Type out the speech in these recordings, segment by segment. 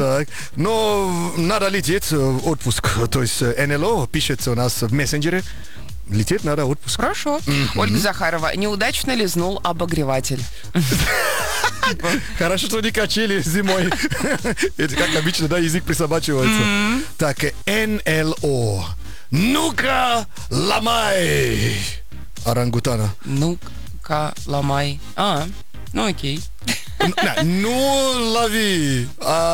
Так, но надо лететь в отпуск. То есть НЛО пишется у нас в мессенджере. Лететь надо в отпуск. Хорошо. Ольга Захарова. Неудачно лизнул обогреватель. Хорошо, что не качели зимой. Это как обычно, да, язык присобачивается. Так, НЛО. Ну-ка, ломай! Орангутана. Ну-ка, ломай. Ну окей. Ну, лови.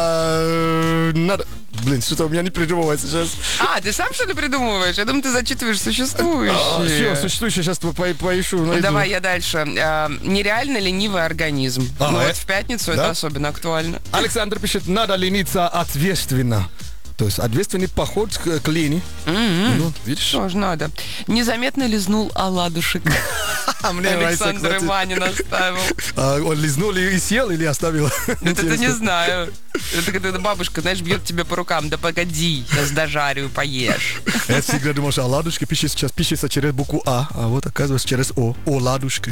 Надо... Блин, что-то у меня не придумывается сейчас. Ты сам что ли придумываешь? Я думаю, ты зачитываешь существующие. Все, существующее, сейчас поищу. Найду. Давай, я дальше. Нереально ленивый организм. Вот в пятницу это особенно актуально. Александр пишет, надо лениться ответственно. То есть ответственный поход к лени. Ну, видишь? Тоже надо. Незаметно лизнул оладушек. Мне Александр Иванин оставил. Он лизнул и съел или оставил? Это не знаю. Это когда бабушка, знаешь, бьет тебя по рукам. Да погоди, сейчас дожарю, поешь. Я всегда думал, что оладушки сейчас пишется через букву А вот оказывается через О. Оладушки.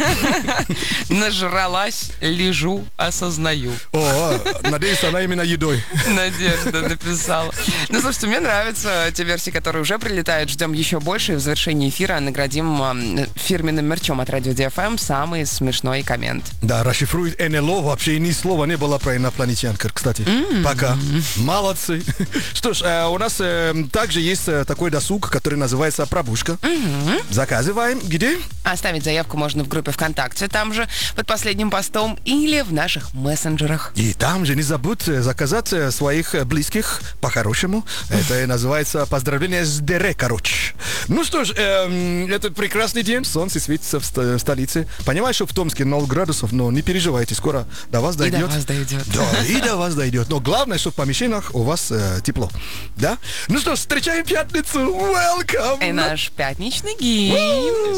Нажралась, лежу, осознаю. Надеюсь, она именно едой. Надежда написала. Ну, слушайте, мне нравятся те версии, которые уже прилетают. Ждем еще больше. И в завершении эфира наградим фирменным мерчом от Радио DFM самый смешной коммент. Да, расшифрует НЛО. Вообще ни слова не было про инопланетян, кстати. Пока. Молодцы. Что ж, у нас также есть такой досуг, который называется «Пробушка». Заказываем. Где? Оставить заявку можно в группе ВКонтакте, там же, под последним постом, или в наших мессенджерах. И там же не забудь заказать своих близких по-хорошему. Это называется «Поздравление с Дере», короче. Ну что ж, это прекрасный день. Солнце светится в столице. Понимаешь, что в Томске 0 градусов, но не переживайте, скоро до вас дойдет. И до вас дойдет. Да, и до вас дойдет. Но главное, что в помещениях у вас тепло. Да? Ну что ж, встречаем пятницу. Welcome! И наш пятничный гимн.